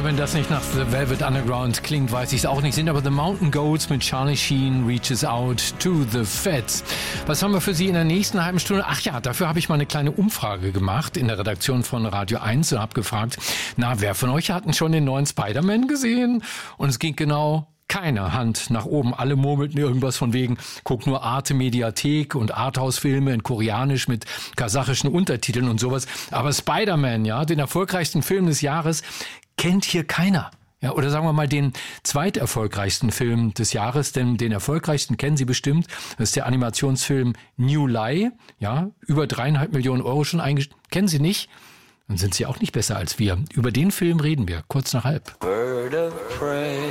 wenn das nicht nach The Velvet Underground klingt, weiß ich es auch nicht. Sind aber The Mountain Goats mit Charlie Sheen, Reaches Out to the Feds. Was haben wir für Sie in der nächsten halben Stunde? Ach ja, dafür habe ich mal eine kleine Umfrage gemacht in der Redaktion von Radio 1 und habe gefragt, na, wer von euch hat denn schon den neuen Spider-Man gesehen? Und es ging genau keine Hand nach oben. Alle murmelten irgendwas von wegen, guck nur Arte Mediathek und Arthouse-Filme in Koreanisch mit kasachischen Untertiteln und sowas. Aber Spider-Man, ja, den erfolgreichsten Film des Jahres, kennt hier keiner. Ja, oder sagen wir mal den zweiterfolgreichsten Film des Jahres, denn den erfolgreichsten kennen Sie bestimmt. Das ist der Animationsfilm New Lie. Ja, über 3,5 Millionen Euro schon eingestellt. Kennen Sie nicht? Dann sind Sie auch nicht besser als wir. Über den Film reden wir kurz nach halb.